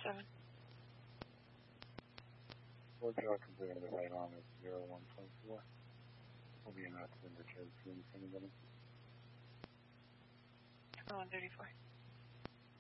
7. Ford truck is there to right on at 0124. Will be an accident or two. Anybody? 134.